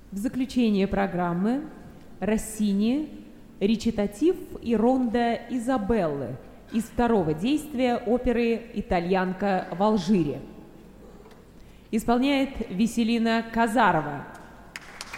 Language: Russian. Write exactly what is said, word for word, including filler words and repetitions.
В заключение программы Россини «Речитатив и ронда Изабеллы» из второго действия оперы «Итальянка в Алжире». Исполняет Веселина Казарова.